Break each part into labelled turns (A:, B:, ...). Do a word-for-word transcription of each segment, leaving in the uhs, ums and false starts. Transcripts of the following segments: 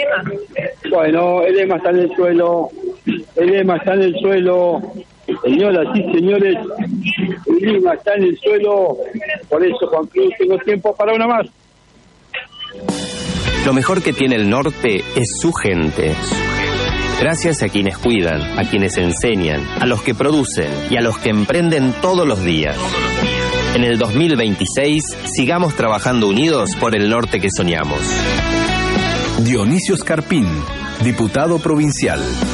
A: Bueno, el Lema está en el suelo. El Lema está en el suelo. Señoras y señores, el Lema está en el suelo. Por eso, Juan Cruz, tengo tiempo para una más.
B: Lo mejor que tiene el norte es su gente. Gracias a quienes cuidan, a quienes enseñan, a los que producen y a los que emprenden todos los días. En el dos mil veintiséis, sigamos trabajando unidos por el norte que soñamos.
C: Dionisio Escarpín, diputado provincial.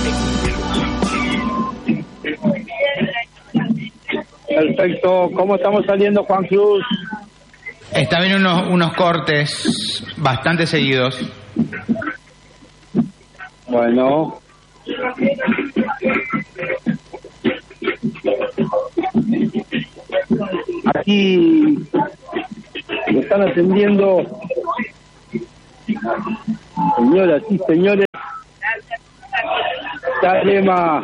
A: Perfecto. ¿Cómo estamos saliendo, Juan Cruz?
D: Está bien unos, unos cortes bastante seguidos.
A: Bueno. Aquí me están atendiendo, señoras y señores. Está Lema.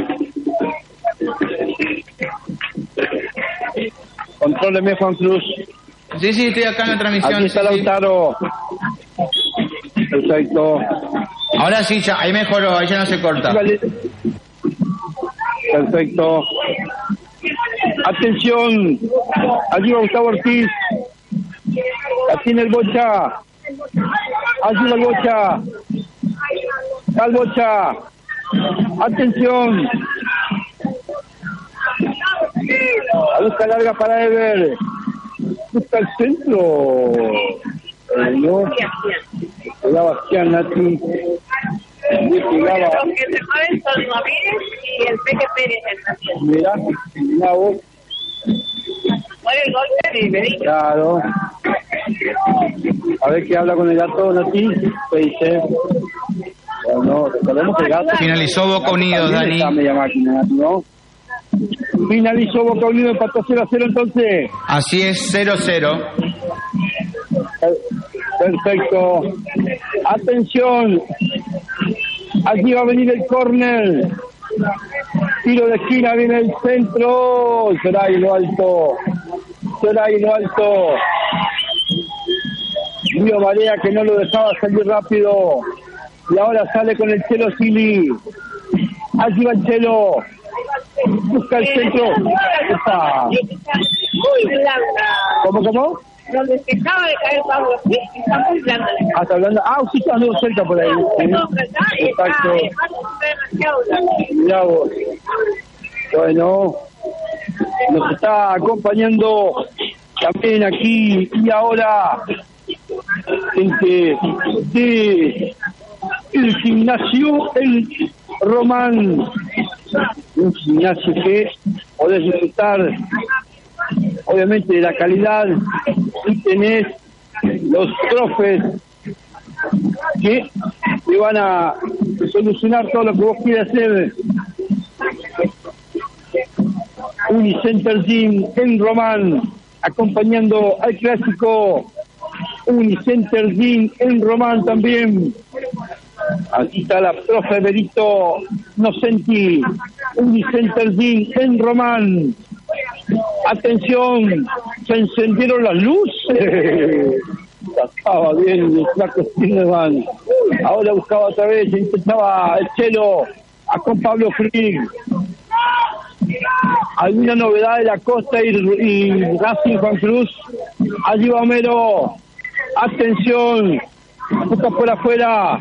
A: Contróleme, Juan Cruz.
D: Sí, sí, estoy acá en la transmisión.
A: Aquí está
D: sí,
A: Lautaro. Sí. Perfecto.
D: Ahora sí, ya, ahí mejoró, ahí ya no se corta.
A: Perfecto. Atención. Allí va Gustavo Ortiz. La tiene el Bocha. Allí va el Bocha. Está el Bocha. Atención. La busca larga para Ever. Busca el centro. Eh, no. Llegaba Bastián Nati. Llegaba.
E: Los que se mueven son Ramírez y el Peque Pérez.
A: Mira, mira vos.
E: Muere el golpe de Medina.
A: Claro. A ver qué habla con el gato, Nati. ¿Qué dice? Bueno, recordemos que el gato.
D: Finalizó Boca Unidos, Dani.
A: Está media máquina, Nati, ¿no? Finalizó Boca Unidos, empató cero a cero entonces.
D: Así es, cero cero.
A: Perfecto. Atención. Aquí va a venir el córner. Tiro de esquina, viene el centro. Será ahí lo alto. Será ahí lo alto. Dio Marea que no lo dejaba salir rápido. Y ahora sale con el Chelo Sili. Allí va el Chelo. Busca el centro. Está.
E: Muy blanca.
A: ¿Cómo, cómo?
E: Donde se acaba de caer Pablo, sí, está muy blanda.
A: Ah, está hablando. Ah, sí, está muy cerca por ahí. ¿Sí? Exacto. Mirá vos. Bueno, nos está acompañando también aquí y ahora gente de el gimnasio El Román, un gimnasio que podés disfrutar obviamente de la calidad y tenés los trofes que te van a solucionar todo lo que vos quieras hacer. Unicenter Gym en Román, acompañando al clásico. Unicenter Gym en Román también. Aquí está la profe Berito Nocenti. Unicenter Gym en Román. Atención, se encendieron las luces. Estaba bien el flaco Stilleman. Ahora buscaba otra vez, intentaba el Chelo a con Pablo Frick. ¿Alguna novedad de la Costa y, y Racing Juan Cruz? Allí va Homero. Atención, busca por afuera.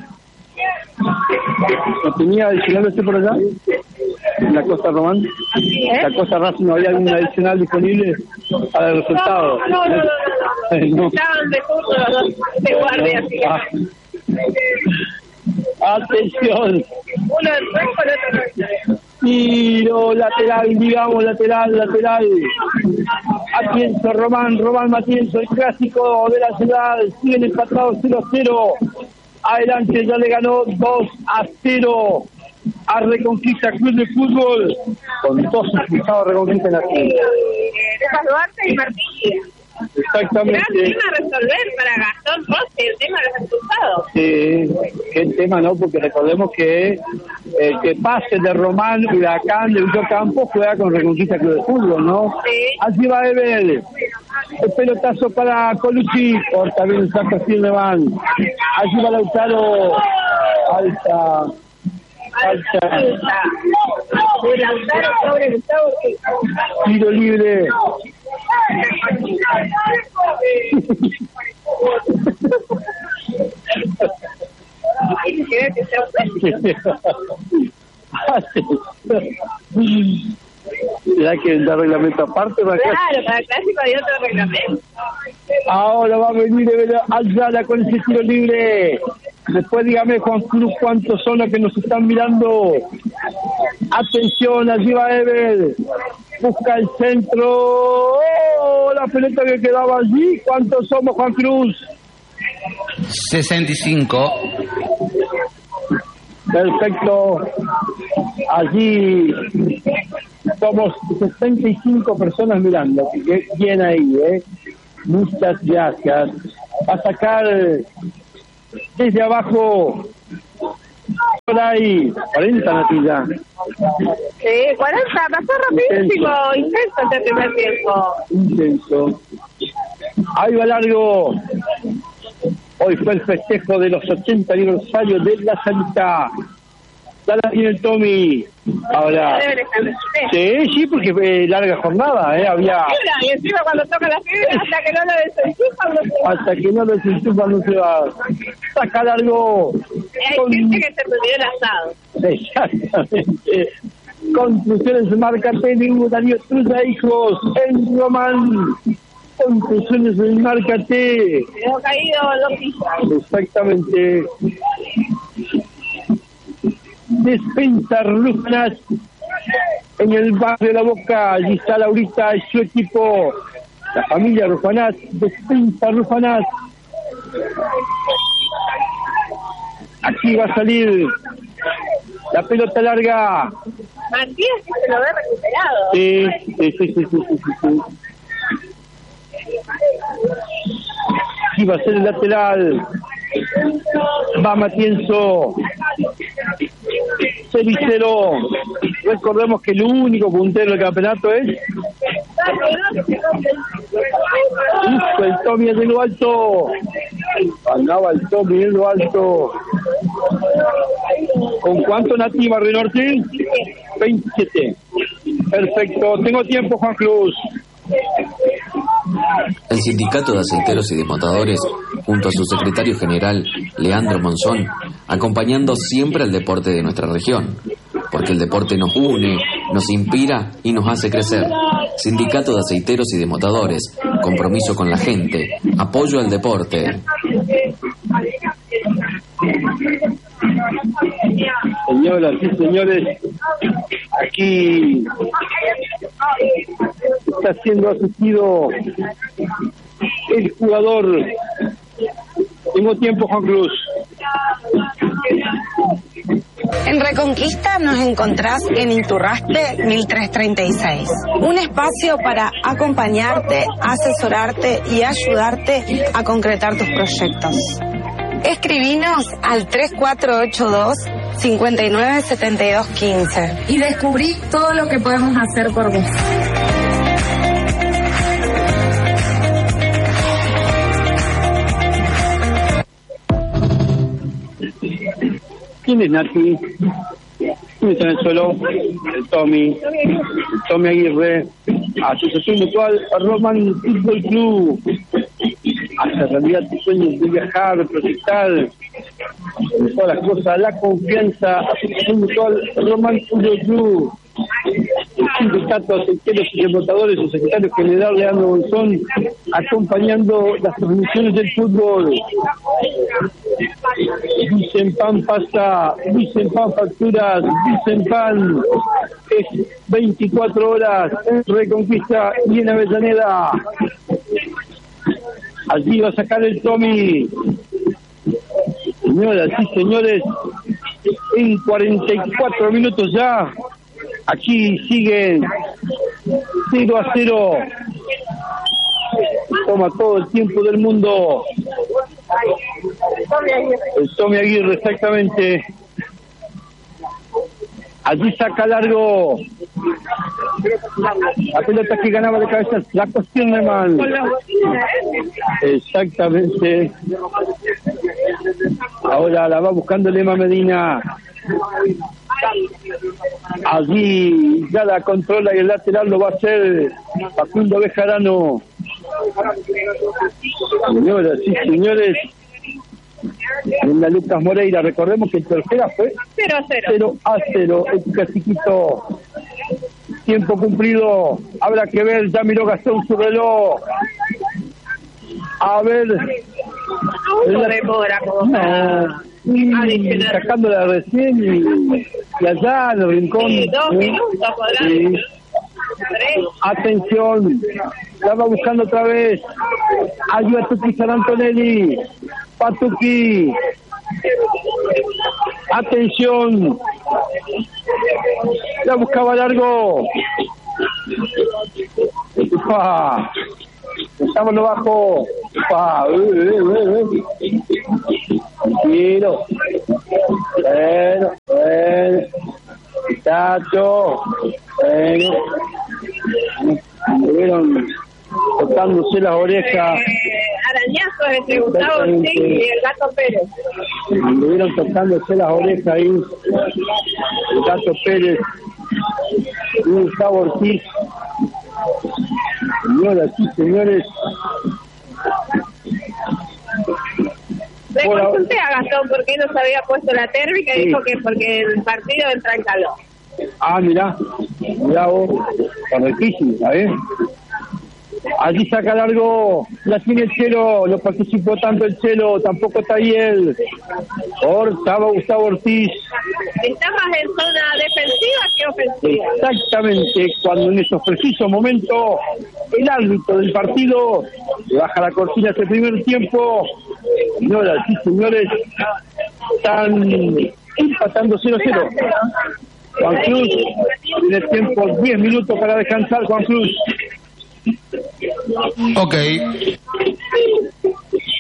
A: ¿No tenía adicional este por allá? ¿En la Costa Román? ¿En la Costa Racing no había algún adicional disponible para el resultado?
E: No, no, no, no, no, no. Estaban de turno los dos de guardia, así que...
A: Ah. Atención.
E: Uno del cuerpo, el otro no.
A: Tiro lateral, digamos, lateral, lateral. Atienzo, Román, Román Matienzo, el clásico de la ciudad. Siguen empatados cero a cero. Adelante, ya le ganó dos a cero a Reconquista Club de Fútbol. Con dos expulsados Reconquista en la ciudad.
E: Lucas Duarte y Martínez.
A: Exactamente.
E: Gran tema a resolver para Gastón Rossi, el tema de los expulsados.
A: Sí, qué tema, ¿no? Porque recordemos que el que pase de Román, Huracán, de Ullocampo, juega con Reconquista Club de Fútbol, ¿no?
E: Sí.
A: Así va Ever. El pelotazo para Colucci. Por también el saco Silverman. Allí va Lautaro. Al falta. Falta.
E: De Lautaro sobre Gustavo.
A: Tiro libre. ¿Será que da reglamento aparte?
E: Claro, para el clásico hay otro reglamento.
A: Ahora va a venir Ayala con ese tiro libre. Después dígame, Juan Cruz, cuántos son los que nos están mirando. Atención, allí va Ever. Busca el centro. ¡Oh! La pelota que quedaba allí. ¿Cuántos somos, Juan Cruz?
D: sesenta y cinco.
A: Perfecto. Allí somos sesenta y cinco personas mirando. Bien ahí, ¿eh? Muchas gracias. A sacar desde abajo. Por ahí. cuarenta natillas.
E: Sí, cuarenta. Pasó rapidísimo. Intenso este primer tiempo.
A: Intenso. Ahí va largo. Hoy fue el festejo de los ochenta aniversarios de la Salita. Dale bien el Tommy. Ahora. Sí, sí, porque fue larga jornada, ¿eh? Había.
E: Y encima cuando toca la fibra, hasta que no lo desenchufan, no se va.
A: Hasta que no lo desenchufan, no se va. Saca largo.
E: Hay
A: Con...
E: gente que se perdió el asado.
A: Exactamente. Conclusiones marca T Darío Truza, hijos. En Román. Conclusiones del marca T.
E: Quedó caído dos pisos.
A: Exactamente. Despensa Rufanas en el barrio de La Boca. Allí está Laurita y su equipo. La familia Rufanas. Despensa Rufanas. Aquí va a salir la pelota larga.
E: Matías que se lo ve recuperado.
A: Sí, sí, sí, sí, sí, sí, sí. Aquí va a ser el lateral. Va Matienzo. Celicero. Recordemos que el único puntero del campeonato es Uf, el Tommy de lo alto. Andaba el Tommy de lo alto. ¿Con cuánto nativa Renorte? veintisiete. Perfecto. Tengo tiempo, Juan Cruz.
F: El Sindicato de Aceiteros y Desmontadores, junto a su secretario general, Leandro Monzón, acompañando siempre al deporte de nuestra región, porque el deporte nos une, nos inspira y nos hace crecer. Sindicato de Aceiteros y Desmontadores, compromiso con la gente, apoyo al deporte.
A: Señoras y señores, aquí está siendo asistido el jugador. Tengo tiempo, Juan Cruz.
G: En Reconquista nos encontrás en Iturraspe mil trescientos treinta y seis. Un espacio para acompañarte, asesorarte y ayudarte a concretar tus proyectos. Escribinos al tres cuatro ocho dos, cinco nueve siete dos uno cinco y descubrí todo lo que podemos hacer por vos.
A: ¿Quién es Nati? ¿Quién está en el suelo? El Tommy. El Tommy Aguirre. Asociación Mutual Roman Fútbol Club. Hace realidad tus sueños de viajar, proyectar, todas las cosas, la confianza. Asociación Mutual Roman Fútbol Club. El Sindicato de Aceiteros y Desmontadores, su secretario general Leandro Bolsón, acompañando las transmisiones del fútbol. Dicen pan pasta, dicen pan facturas, dicen pan. Es veinticuatro horas en Reconquista y en Avellaneda. Allí va a sacar el Tommy. Señoras y señores, en cuarenta y cuatro minutos ya. Aquí siguen cero a cero. Toma todo el tiempo del mundo. El Tommy Aguirre, exactamente. Allí saca largo. La pelota que ganaba de cabeza, la cuestión de mal. Exactamente. Ahora la va buscando Lema Medina. Allí ya la controla y el lateral lo va a hacer Facundo Bejarano. Señoras y señores, en la Lucas Moreira, recordemos que el tercera fue
E: cero a cero.
A: cero a cero. El Caciquito, tiempo cumplido, habrá que ver, ya miró Gastón su reloj. A ver,
E: No demora como para adicionar.
A: sacándola recién y, y allá en el rincón.
E: Sí, dos
A: ¿eh?
E: minutos podrán.
A: Sí.
E: Tres.
A: Atención, la va buscando otra vez. Ayuda a Tuki San Antonelli. Patuki. Atención. La buscaba largo. Upa. Estamos lo bajo. Upa. Uh, uh, uh, uh. Tranquilo. Bueno, bueno. Muchacho. Bueno. Estuvieron tocándose las orejas.
E: Eh, arañazos entre Gustavo Ortiz y el Gato Pérez.
A: Estuvieron tocándose las orejas ahí. El Gato Pérez y Gustavo Ortiz. Señoras y señores.
E: Le
A: Hola.
E: consulté a Gastón por qué no se había puesto la térmica y
A: Sí.
E: dijo que porque el partido entra en calor.
A: Ah, mirá, mirá vos, correctísimo, ¿sabes? Allí saca largo, la tiene el Chelo, no participó tanto el Chelo, tampoco está ahí él. Estaba Gustavo Ortiz.
E: Está más en zona defensiva que ofensiva.
A: Exactamente, cuando en esos precisos momentos el árbitro del partido le baja la cortina ese primer tiempo. Señoras y señores, están empatando cero a cero. Juan Cruz tiene tiempo, diez minutos para descansar, Juan Cruz.
D: Ok.